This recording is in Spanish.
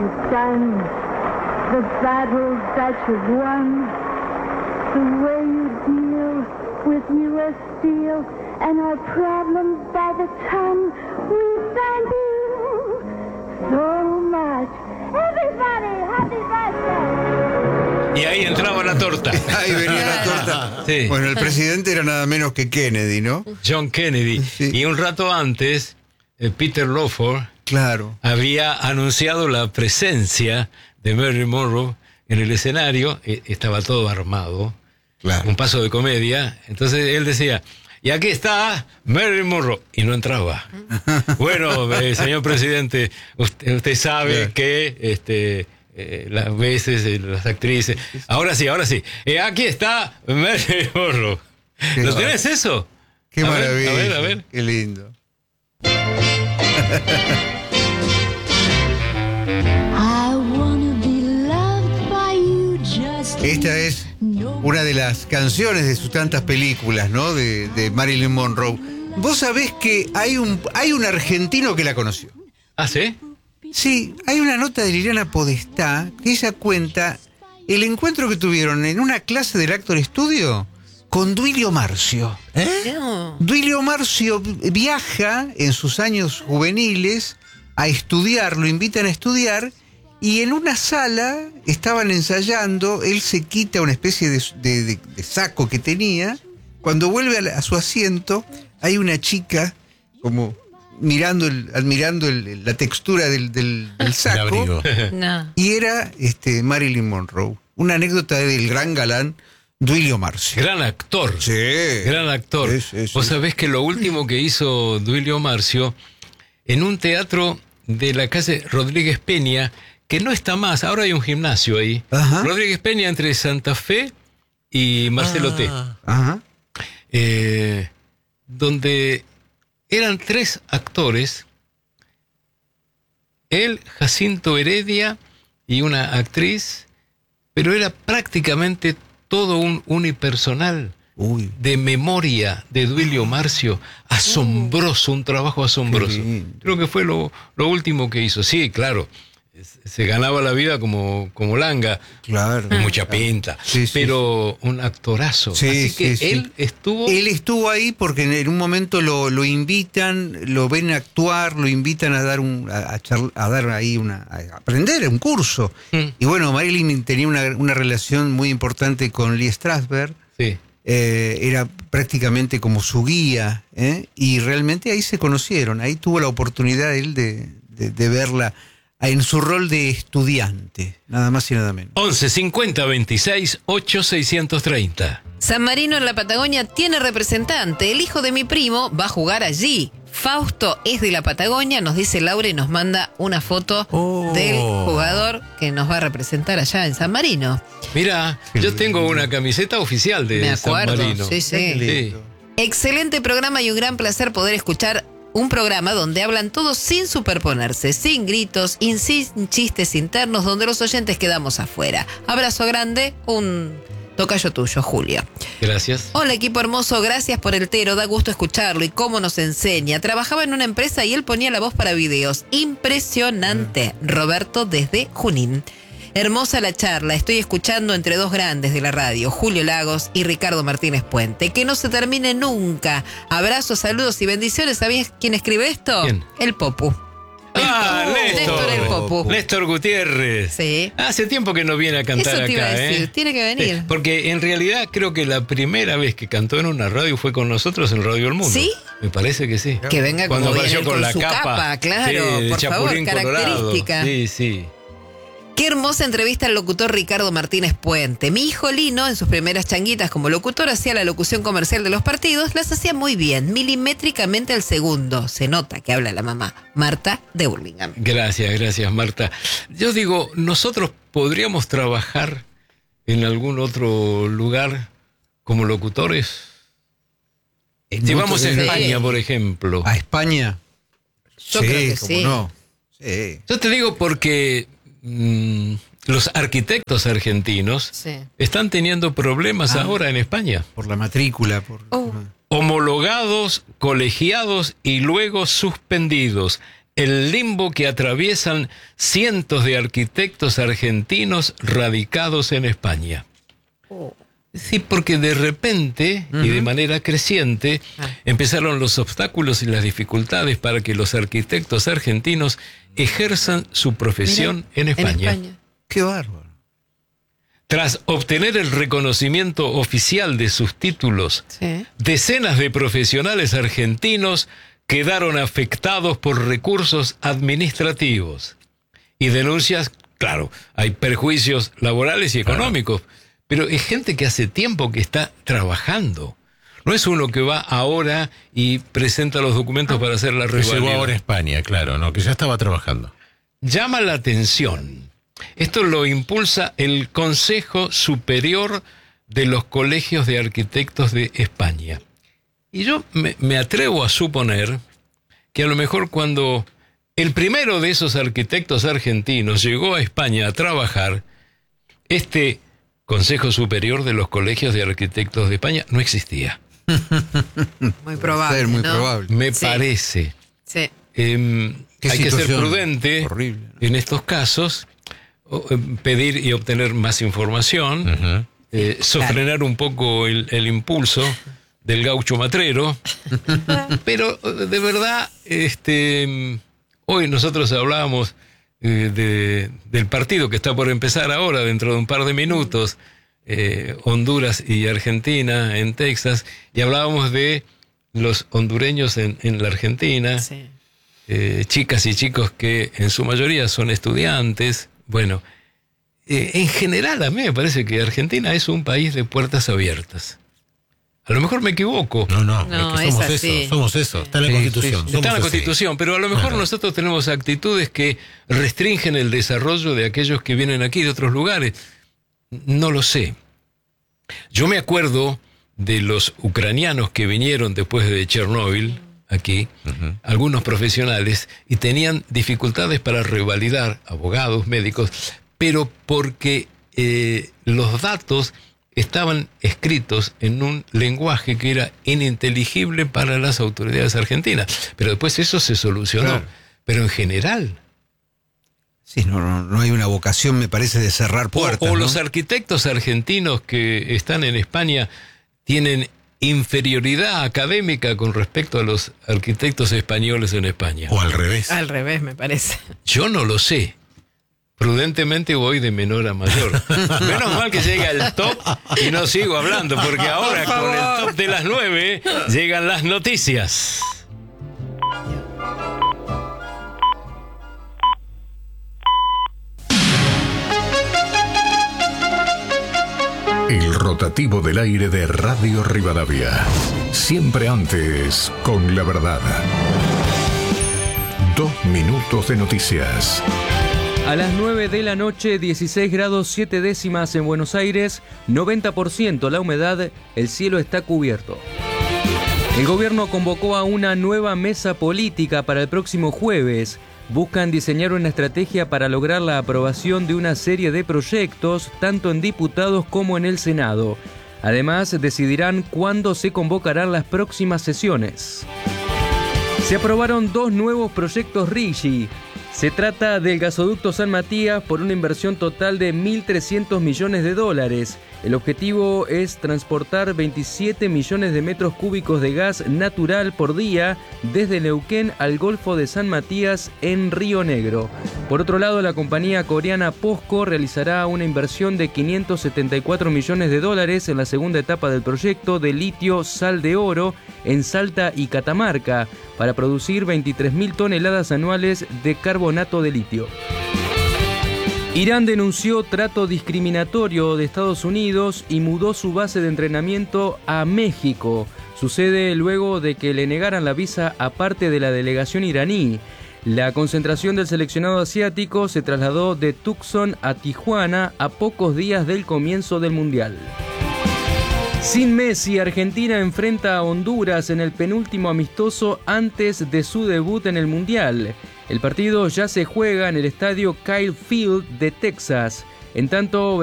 you've done, the battles that you've won, the way you deal with U.S. Steel and our problems by the ton. We thank you so much. Everybody, happy birthday. Y ahí entraba la torta. Ahí venía la torta. Sí. Bueno, el presidente era nada menos que Kennedy, ¿no? John Kennedy. Sí. Y un rato antes, Peter Lawford Claro. había anunciado la presencia de Marilyn Monroe en el escenario. Estaba todo armado. Claro. Un paso de comedia. Entonces él decía, y aquí está Marilyn Monroe. Y no entraba. Bueno, señor presidente, usted sabe Claro. que las veces, las actrices... Ahora sí. Aquí está Marilyn Monroe. Qué ¿Lo bar- tenés eso? Qué A ver, maravilla. a ver. Qué lindo. I wanna be loved by you just Esta es una de las canciones de sus tantas películas, ¿no? De Marilyn Monroe. Vos sabés que hay un argentino que la conoció. ¿Ah, sí? Sí, hay una nota de Liliana Podestá que ella cuenta el encuentro que tuvieron en una clase del Actor Studio con Duilio Marcio. No. Duilio Marcio viaja en sus años juveniles a estudiar, lo invitan a estudiar, y en una sala estaban ensayando, él se quita una especie de saco que tenía, cuando vuelve a su asiento hay una chica como admirando la textura del El saco, abrigo. No. y era Marilyn Monroe. Una anécdota del gran galán Duilio Marcio. Gran actor. Sí. Gran actor. Sí, sí, sí. Vos sabés que lo último que hizo Duilio Marcio en un teatro de la calle Rodríguez Peña, que no está más, ahora hay un gimnasio ahí. Ajá. Rodríguez Peña entre Santa Fe y Marcelo T. Ajá. Donde eran 3 actores, él, Jacinto Heredia y una actriz, pero era prácticamente todo un unipersonal. Uy. De memoria de Duilio Marcio, asombroso, un trabajo asombroso. Qué lindo. Creo que fue lo último que hizo. Sí, claro, se ganaba la vida como Langa, Claro. con mucha pinta, Sí, sí, pero un actorazo. Sí, Así que sí, sí. él estuvo... Él estuvo ahí porque en un momento lo invitan, lo ven actuar, lo invitan a dar a aprender un curso. Mm. Y bueno, Marilyn tenía una relación muy importante con Lee Strasberg. Sí. Era prácticamente como su guía, y realmente ahí se conocieron. Ahí tuvo la oportunidad él de verla en su rol de estudiante, nada más y nada menos. 11 50 26 8 630. San Marino en la Patagonia tiene representante. El hijo de mi primo va a jugar allí. Fausto es de la Patagonia, nos dice Laura y nos manda una foto del jugador que nos va a representar allá en San Marino. Mira, yo tengo una camiseta oficial de Me San acuerdo. Marino. Sí, sí. Sí. Excelente programa y un gran placer poder escuchar un programa donde hablan todos sin superponerse, sin gritos y sin chistes internos, donde los oyentes quedamos afuera. Abrazo grande, un tocayo tuyo, Julio. Gracias. Hola, equipo hermoso, gracias por el tero, da gusto escucharlo y cómo nos enseña. Trabajaba en una empresa y él ponía la voz para videos. Impresionante. Roberto desde Junín. Hermosa la charla, estoy escuchando entre dos grandes de la radio, Julio Lagos y Ricardo Martínez Puente. Que no se termine nunca. Abrazos, saludos y bendiciones. ¿Sabías quién escribe esto? ¿Quién? El Popu. Néstor el Popu. Néstor Gutiérrez. Sí. Hace tiempo que no viene a cantar Eso acá, te iba a decir, tiene que venir. Porque en realidad creo que la primera vez que cantó en una radio fue con nosotros en Radio El Mundo. ¿Sí? Me parece que sí. Que venga Cuando como viene apareció él con con la su capa, claro, de por favor, Chapulín Colorado. característica. Sí, sí. Qué hermosa entrevista al locutor Ricardo Martínez Puente. Mi hijo Lino, en sus primeras changuitas como locutor, hacía la locución comercial de los partidos, las hacía muy bien, milimétricamente al segundo. Se nota que habla la mamá, Marta de Burlingame. Gracias, Marta. Yo digo, nosotros podríamos trabajar en algún otro lugar como locutores. Si vamos a España, por ejemplo. ¿A España? Yo creo que cómo sí. no. Sí. Yo te digo porque los arquitectos argentinos Sí. están teniendo problemas ahora en España. Por la matrícula. Oh. Homologados, colegiados y luego suspendidos. el limbo que atraviesan cientos de arquitectos argentinos radicados en España. Sí, porque de repente y de manera creciente empezaron los obstáculos y las dificultades para que los arquitectos argentinos ejerzan su profesión en España. Qué bárbaro. Tras obtener el reconocimiento oficial de sus títulos, decenas de profesionales argentinos quedaron afectados por recursos administrativos y denuncias. Claro, hay perjuicios laborales y económicos, pero es gente que hace tiempo que está trabajando. No es uno que va ahora y presenta los documentos para hacer la revalida. Llegó ahora a España, claro, no, que ya estaba trabajando. Llama la atención. Esto lo impulsa el Consejo Superior de los Colegios de Arquitectos de España. Y yo me atrevo a suponer que a lo mejor cuando el primero de esos arquitectos argentinos llegó a España a trabajar, este Consejo Superior de los Colegios de Arquitectos de España no existía. Muy probable. Muy ¿no? probable. Me parece. Sí. Hay que ser prudente horrible, ¿no? en estos casos, pedir y obtener más información, sofrenar un poco el impulso del gaucho matrero, pero de verdad, hoy nosotros hablábamos del partido que está por empezar ahora, dentro de un par de minutos, Honduras y Argentina en Texas, y hablábamos de los hondureños en la Argentina, chicas y chicos que en su mayoría son estudiantes. Bueno, en general a mí me parece que Argentina es un país de puertas abiertas. A lo mejor me equivoco. No, es que somos eso, está en la Constitución. Está en la Constitución, pero a lo mejor nosotros tenemos actitudes que restringen el desarrollo de aquellos que vienen aquí de otros lugares. No lo sé. Yo me acuerdo de los ucranianos que vinieron después de Chernóbil aquí, algunos profesionales, y tenían dificultades para revalidar, abogados, médicos, pero porque los datos estaban escritos en un lenguaje que era ininteligible para las autoridades argentinas. Pero después eso se solucionó. Claro. Pero en general... Sí, no hay una vocación, me parece, de cerrar puertas. O ¿no? los arquitectos argentinos que están en España tienen inferioridad académica con respecto a los arquitectos españoles en España. O al revés. Al revés, me parece. Yo no lo sé. Prudentemente voy de menor a mayor. Menos mal que llega el top y no sigo hablando, porque ahora con el top de las 9 llegan las noticias. El rotativo del aire de Radio Rivadavia. Siempre antes con la verdad. 2 minutos de noticias. A las 9 de la noche, 16 grados 7 décimas en Buenos Aires, 90% la humedad, el cielo está cubierto. El gobierno convocó a una nueva mesa política para el próximo jueves. Buscan diseñar una estrategia para lograr la aprobación de una serie de proyectos, tanto en diputados como en el Senado. Además, decidirán cuándo se convocarán las próximas sesiones. Se aprobaron 2 nuevos proyectos RIGI. Se trata del gasoducto San Matías por una inversión total de $1.300 millones. El objetivo es transportar 27 millones de metros cúbicos de gas natural por día desde Neuquén al Golfo de San Matías en Río Negro. Por otro lado, la compañía coreana POSCO realizará una inversión de $574 millones en la segunda etapa del proyecto de litio sal de oro en Salta y Catamarca para producir 23.000 toneladas anuales de carbonato de litio. Irán denunció trato discriminatorio de Estados Unidos y mudó su base de entrenamiento a México. Sucede luego de que le negaran la visa a parte de la delegación iraní. La concentración del seleccionado asiático se trasladó de Tucson a Tijuana a pocos días del comienzo del Mundial. Sin Messi, Argentina enfrenta a Honduras en el penúltimo amistoso antes de su debut en el Mundial. El partido ya se juega en el estadio Kyle Field de Texas. En tanto,